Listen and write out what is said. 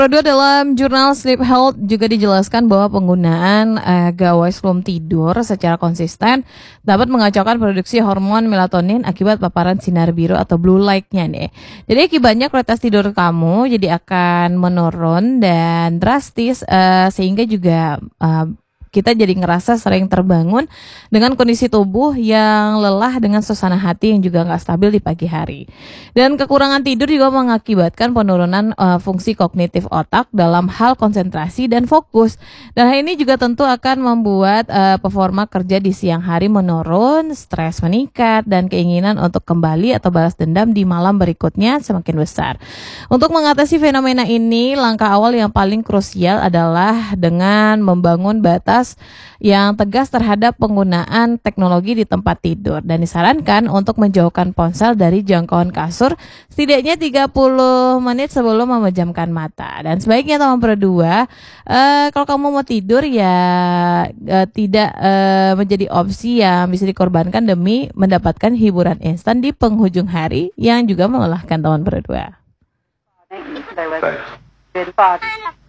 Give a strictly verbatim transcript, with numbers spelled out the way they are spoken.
Kedua, dalam jurnal Sleep Health juga dijelaskan bahwa penggunaan uh, gawai sebelum tidur secara konsisten dapat mengacaukan produksi hormon melatonin akibat paparan sinar biru atau blue light-nya nih. Jadi akibatnya kualitas tidur kamu jadi akan menurun dan drastis uh, sehingga juga uh, kita jadi ngerasa sering terbangun dengan kondisi tubuh yang lelah dengan suasana hati yang juga nggak stabil di pagi hari. Dan kekurangan tidur juga mengakibatkan penurunan uh, fungsi kognitif otak dalam hal konsentrasi dan fokus. Dan hal ini juga tentu akan membuat uh, performa kerja di siang hari menurun, stres meningkat, dan keinginan untuk kembali atau balas dendam di malam berikutnya semakin besar. Untuk mengatasi fenomena ini, langkah awal yang paling krusial adalah dengan membangun batas yang tegas terhadap penggunaan teknologi di tempat tidur, dan disarankan untuk menjauhkan ponsel dari jangkauan kasur setidaknya tiga puluh menit sebelum memejamkan mata. Dan sebaiknya nomor berdua, uh, kalau kamu mau tidur ya uh, tidak uh, menjadi opsi yang bisa dikorbankan demi mendapatkan hiburan instan di penghujung hari yang juga melelahkan teman berdua. Good.